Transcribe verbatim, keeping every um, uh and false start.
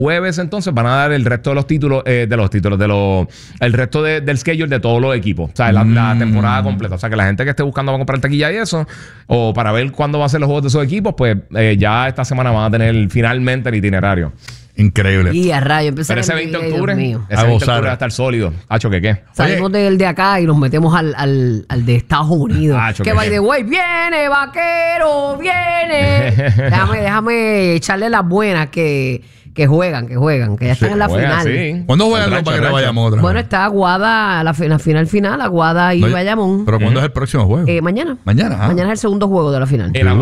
jueves entonces van a dar el resto de los títulos, eh, de los títulos, de los el resto de, del schedule de todos los equipos. O sea, la, mm. la temporada completa. O sea, que la gente que esté buscando va a comprar taquilla y eso, o para ver cuándo va a ser los juegos de esos equipos, pues eh, ya esta semana van a tener finalmente el itinerario. Increíble. Y a rayo, empezar Pero ese veinte de octubre, ese A veinte de octubre va a estar sólido. Hacho, ¿que qué? Salimos Oye. del de acá y nos metemos al, al, al de Estados Unidos. Hacho, que ¿qué by qué? the way, viene, vaquero, viene. déjame, déjame echarle las buenas que, que juegan, que juegan, que ya están Sí, en la Juega, final. sí. ¿Cuándo juegan El los rancho, para el que rancho. vayamos otra vez? Bueno, está Aguada, la, fi- la final final, Aguada y No, Bayamón. ¿Pero cuándo es el próximo juego? Eh, mañana. Mañana. ah. Mañana es el segundo juego de la final. El